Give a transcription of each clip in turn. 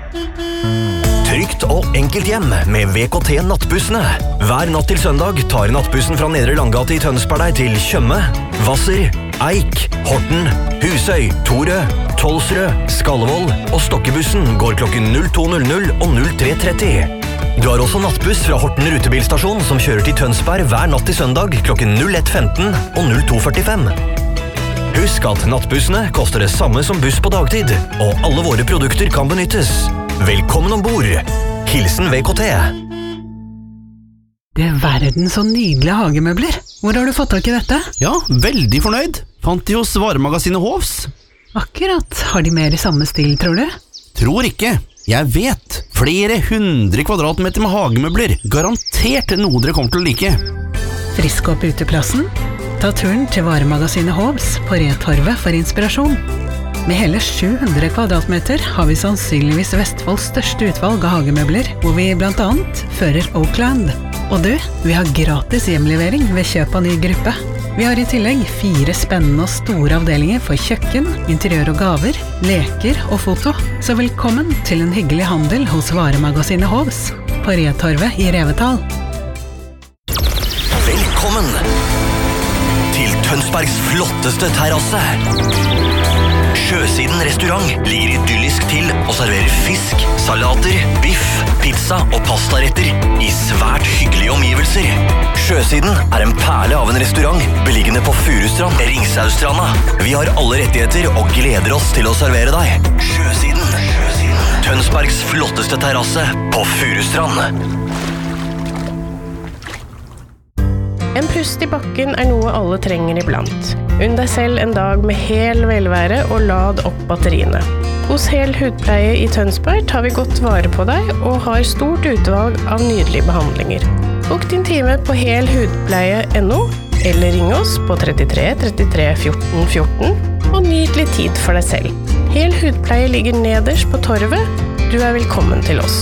Trygt og enkelt hjem med VKT Nattbussene. Hver natt til søndag tar nattbussen fra Nedre Langgate i Tønsberg deg til Tjøme, Hvasser, Eik, Horten, Husøy, Torø, Tolsrød, Skallevoll og Stokkebussen går klokken 02.00 og 03.30. Du har også nattbuss fra Horten rutebilstasjon som kjører til Tønsberg hver natt til søndag klokken 01.15 og 02.45. Husk at nattbussene koster det samme som buss på dagtid, og alle våre produkter kan benyttes. Velkommen ombord. Hilsen VKT. Det er verden så nydelige hagemøbler. Hvor har du fått tak i dette? Ja, veldig fornøyd. Fant de hos varemagasinet Hovs. Akkurat. Har de mer i samme stil, tror du? Tror ikke. Jeg vet. Flere 100 kvadratmeter med hagemøbler. Garantert noe dere kommer til å like. Frisk opp uteplassen? Ta turen til varemagasinet Hovs på Retorvet for inspirasjon. Med hele 700 kvadratmeter har vi sannsynligvis Vestfolds største utvalg av hagemøbler, hvor vi blant annet fører Oakland. Og du, vi har gratis hjemlevering ved kjøp av ny gruppe. Vi har i tillegg 4 spennende og store avdelinger for kjøkken, interiør og gaver, leker og foto. Så velkommen til en hyggelig handel hos varemagasinet Hovs på Retorvet i Revetal. Velkommen til Tønsbergs flotteste terrasse. Sjøsiden restaurant ligger idyllisk til og serverer fisk, salater, biff, pizza og pastaretter i svært hyggelige omgivelser. Sjøsiden er en perle av en restaurant beliggende på Furustrand, Ringsaustranda. Vi har alle rettigheter og gleder oss til å servere deg. Sjøsiden. Tønsbergs flotteste terrasse på Furustrand. En pust i bakken er noe alle trenger iblant. Unn deg selv en dag med hel velvære og lad opp batteriene. Hos Hel Hudpleie i Tønsberg tar vi godt vare på deg og har stort utvalg av nydelige behandlinger. Bok din time på helhudpleie.no eller ring oss på 33 33 14 14 og nyt litt tid for deg selv. Hel Hudpleie ligger nederst på torvet. Du er velkommen til oss.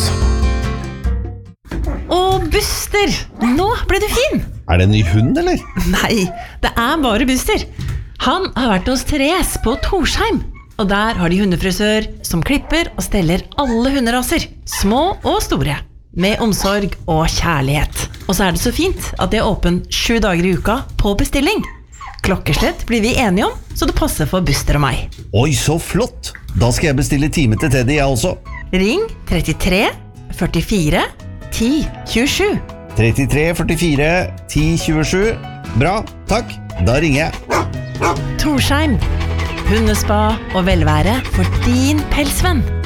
Å, Buster! Nå ble du fin! Er det en ny hund, eller? Nei, det er bare Buster. Han har vært hos Therese på Torsheim, og der har de hundefrisør som klipper og steller alle hunderaser, små og store, med omsorg og kjærlighet. Og så er det så fint at de er åpen 7 dager i uka på bestilling. Klokkeslett blir vi enige om, så det passer for Buster og meg. Oi, så flott! Da skal jeg bestille time til Teddy, jeg også. Ring 33 44 10 27. 33 44 10 27. Bra, takk. Da ringer jeg. Torsheim. Hundespa og velvære for din pelsvenn.